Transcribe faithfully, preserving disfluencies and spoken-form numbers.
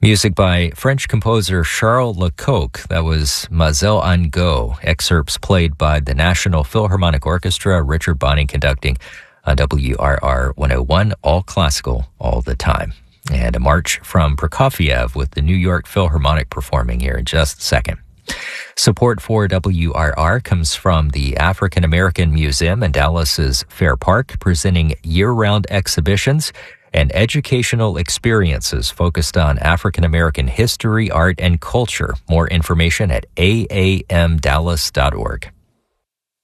Music by French composer Charles Lecoq. That was Mazel en Go. Excerpts played by the National Philharmonic Orchestra, Richard Bonney conducting on W R R one oh one, all classical, all the time. And a march from Prokofiev with the New York Philharmonic performing here in just a second. Support for W R R comes from the African American Museum in Dallas's Fair Park, presenting year-round exhibitions and educational experiences focused on African American history, art, and culture. More information at A A M dallas dot org.